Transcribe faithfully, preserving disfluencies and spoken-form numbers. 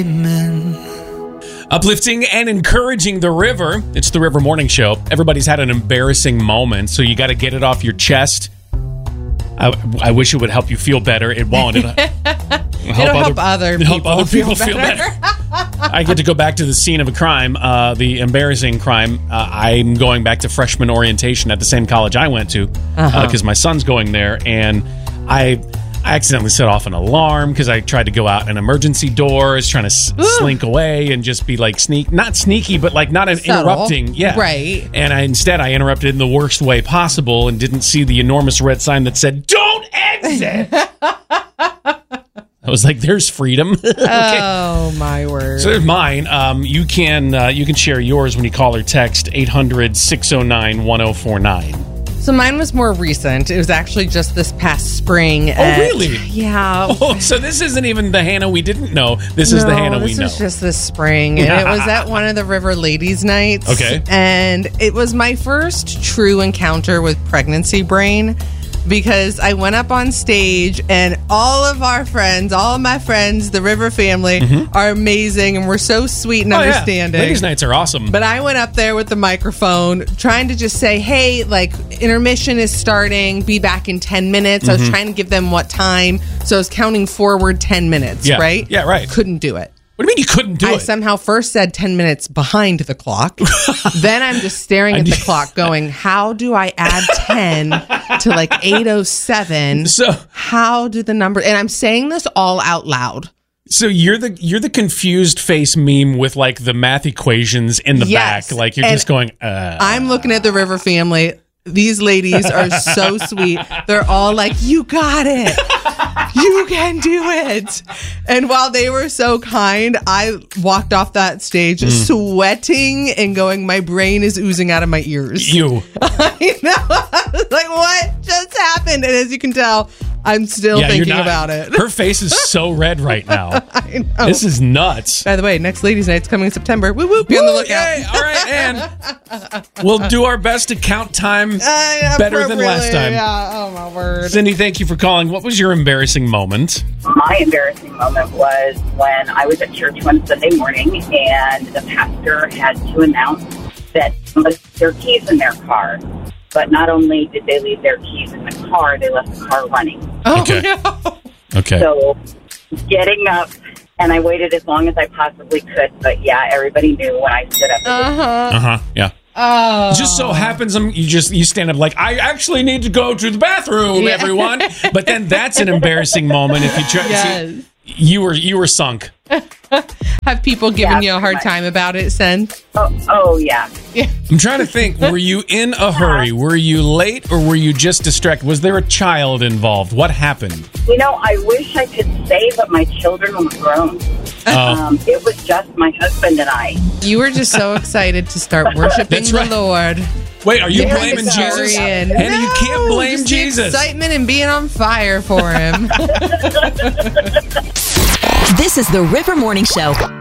Uplifting and encouraging the river. It's the River Morning Show. Everybody's had an embarrassing moment, so you got to get it off your chest. I, I wish it would help you feel better. It won't. It'll, it'll help, It'll other, help other it'll help people, other people feel feel better. better. I get to go back to the scene of a crime, uh, the embarrassing crime. Uh, I'm going back to freshman orientation at the same college I went to because uh-huh. uh, my son's going there, and I... I accidentally set off an alarm because I tried to go out an emergency door. I was trying to s- slink away and just be like sneak, not sneaky, but like not an Subtle. interrupting. Yeah. Right. And I, instead I interrupted in the worst way possible and didn't see the enormous red sign that said, "Don't exit." I was like, there's freedom. Okay. Oh, my word. So there's mine. Um, you can uh, you can share yours when you call or text eight hundred, six oh nine, one oh four nine. So mine was more recent. It was actually just this past spring. Oh, at, really? Yeah. Oh, so this isn't even the Hannah we didn't know. This is no, the Hannah we this know. was just this spring. And it was at one of the River Ladies Nights. Okay. And it was my first true encounter with pregnancy brain, because I went up on stage and all of our friends, all of my friends, the River family, mm-hmm. are amazing and we're so sweet and oh, understanding. Yeah. Ladies' nights are awesome. But I went up there with the microphone trying to just say, hey, like, intermission is starting, be back in ten minutes. Mm-hmm. I was trying to give them what time. So I was counting forward ten minutes, yeah. right? Yeah, right. Couldn't do it. What do you mean you couldn't do I it? I somehow first said ten minutes behind the clock. Then I'm just staring at the clock going, how do I add ten to like eight oh seven? So how do the number... And I'm saying this all out loud. So you're the you're the confused face meme with like the math equations in the yes. back. Like you're and just going, uh. I'm looking at the River family. These ladies are so sweet. They're all like, you got it. You can do it. And while they were so kind, I walked off that stage mm. sweating and going, my brain is oozing out of my ears. You. I know. I was like, what just happened? And as you can tell, I'm still yeah, thinking not, about it. Her face is so red right now. I know. This is nuts. By the way, next Ladies' Night's coming in September. Woo woo. Be on the lookout. Yay. All right, and we'll do our best to count time uh, better than last time. Yeah. Oh, my word. Cindy, thank you for calling. What was your embarrassing moment? My embarrassing moment was when I was at church one Sunday morning and the pastor had to announce that somebody left their keys in their car. But not only did they leave their keys in the car, they left the car running. Oh, okay. no. Okay. So getting up, and I waited as long as I possibly could. But yeah, everybody knew when I stood up. Uh-huh. Uh-huh. Yeah. Oh. It just so happens um, you just you stand up like, I actually need to go to the bathroom, yeah. everyone. But then that's an embarrassing moment if you try. Yes. See, you were you were sunk. Have people given yeah, you a hard much. time about it, Sen? Oh, oh yeah. Yeah. I'm trying to think. Were you in a hurry? Were you late, or were you just distracted? Was there a child involved? What happened? You know, I wish I could say, but my children were grown. Oh. Um, it was just my husband and I. You were just so excited to start worshiping That's the right. Lord. Wait, are you Yeah, blaming Jesus? Hannah, Hannah, you can't blame just Jesus. The excitement and being on fire for him. This is the River Morning Show.